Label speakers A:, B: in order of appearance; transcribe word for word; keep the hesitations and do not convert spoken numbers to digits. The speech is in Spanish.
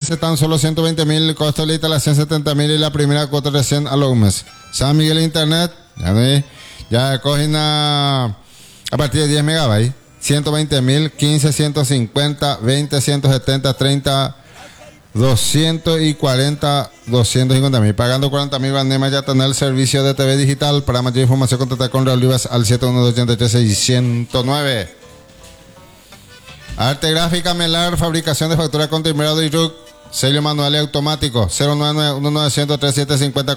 A: Tan solo ciento veinte mil, costo de la instalación setenta mil y la primera cuota recién a los meses. San Miguel Internet, ya, ve, ya cogen a, a partir de diez megabytes. ciento veinte mil, quince, ciento cincuenta, veinte, ciento setenta, treinta, doscientos cuarenta, doscientos cincuenta mil. Pagando cuarenta mil bandemas ya tener el servicio de T V digital. Para mayor información contactar con Raúl Olivas al siete uno dos, ocho tres, seis cero nueve. Arte gráfica Melar, fabricación de factura con timbrado y R U C. Sello manual y automático. cero nueve nueve uno nueve cero tres siete cinco cero